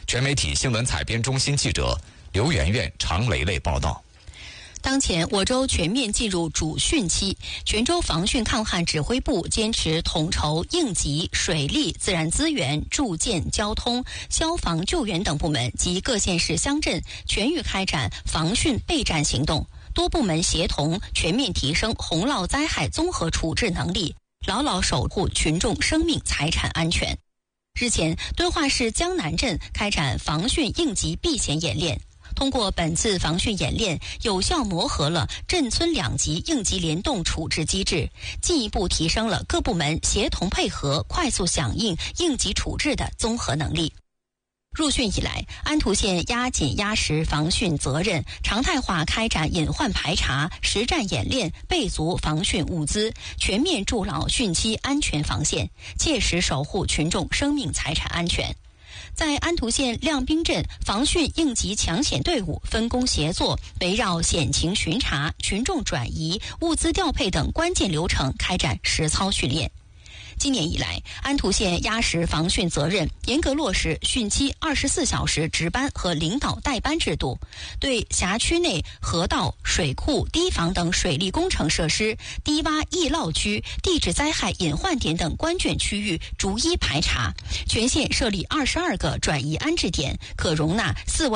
全媒体新闻采编中心记者刘媛媛、常蕾蕾报道。 当前，我州全面进入主汛期，全州防汛抗旱指挥部坚持统筹应急、水利、自然资源、住建、交通、消防救援等部门及各县市乡镇全域开展防汛备战行动，多部门协同全面提升洪涝灾害综合处置能力，牢牢守护群众生命财产安全。日前，敦化市江南镇开展防汛应急避险演练。通过本次防汛演练，有效磨合了镇村两级应急联动处置机制，进一步提升了各部门协同配合、快速响应应急处置的综合能力。入汛以来，安图县压紧压实防汛责任，常态化开展隐患排查、实战演练，备足防汛物资，全面筑牢汛期安全防线，切实守护群众生命财产安全。在安图县亮滨镇，防汛应急抢险队伍分工协作，围绕险情巡查、群众转移、物资调配等关键流程开展实操训练。今年以来，安图县压实防汛责任，严格落实汛期24小时值班和领导带班制度，对辖区内河道、水库、堤防等水利工程设施、低洼易涝区、地质灾害隐患点等关键区域逐一排查。全县设立22个转移安置点，可容纳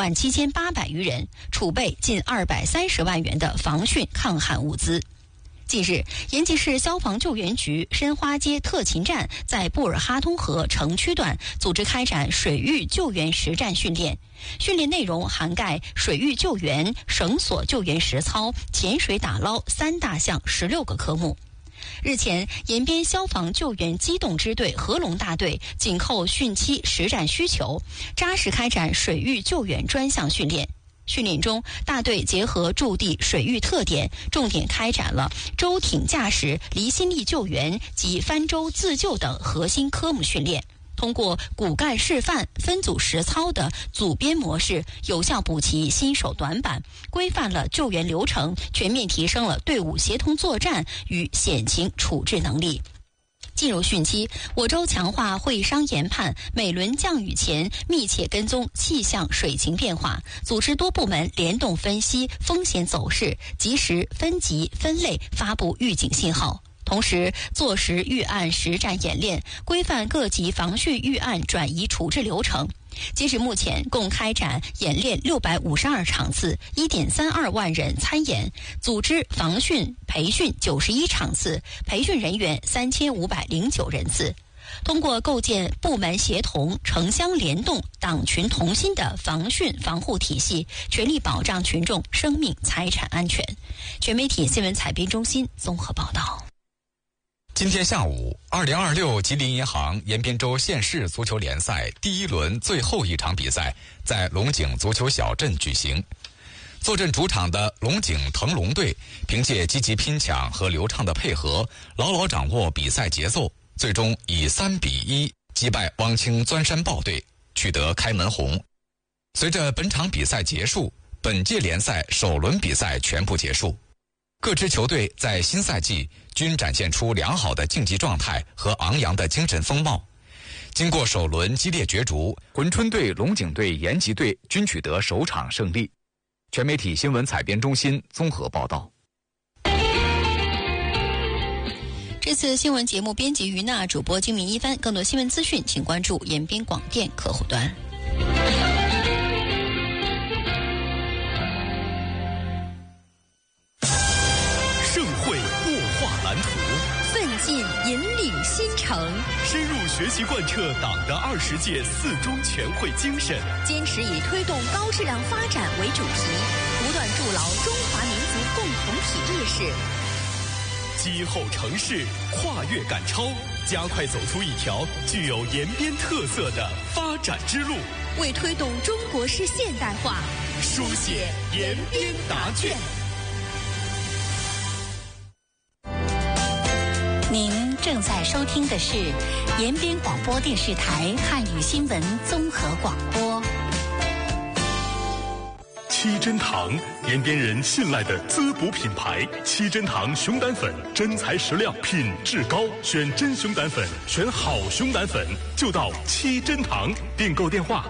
47800余人，储备近230万元的防汛抗旱物资。近日，延吉市消防救援局申花街特勤站在布尔哈通河城区段组织开展水域救援实战训练，训练内容涵盖水域救援、绳索救援实操、潜水打捞3大项16个科目。日前，延边消防救援机动支队合龙大队紧扣汛期实战需求，扎实开展水域救援专项训练。训练中，大队结合驻地水域特点，重点开展了舟艇驾驶、离心力救援及帆舟自救等核心科目训练。通过骨干示范、分组实操的组编模式，有效补齐新手短板，规范了救援流程，全面提升了队伍协同作战与险情处置能力。进入汛期，我州强化会商研判，每轮降雨前密切跟踪气象水情变化，组织多部门联动分析风险走势，及时分级分类发布预警信号。同时，坐实预案实战演练，规范各级防汛预案转移处置流程。截至目前，共开展演练652场次，1.32万人参演，组织防汛培训91场次，培训人员3509人次。通过构建部门协同、城乡联动、党群同心的防汛防护体系，全力保障群众生命财产安全。全媒体新闻采编中心综合报道。 今天下午，2026吉林银行延边州县市足球联赛第1轮最后一场比赛在龙井足球小镇举行。坐镇主场的龙井腾龙队凭借积极拼抢和流畅的配合，牢牢掌握比赛节奏，最终以3-1击败汪清钻山豹队，取得开门红。随着本场比赛结束，本届联赛首轮比赛全部结束。各支球队在新赛季均展现出良好的竞技状态和昂扬的精神风貌。经过首轮激烈角逐，珲春队、龙井队、延吉队均取得首场胜利。全媒体新闻采编中心综合报道。 这次新闻节目编辑于娜，主播精明一帆。更多新闻资讯，请关注延边广电客户端。 盛会擘画蓝图， 奋进引领新城， 深入学习贯彻党的20届4中全会精神， 坚持以推动高质量发展为主题，不断筑牢中华民族共同体意识。 今后城市跨越赶超，加快走出一条具有延边特色的发展之路， 为推动中国式现代化书写延边答卷。 您正在收听的是延边广播电视台汉语新闻综合广播。 七珍堂，延边人信赖的滋补品牌。七珍堂熊胆粉，真材实料，品质高，选真熊胆粉，选好熊胆粉，就到七珍堂。订购电话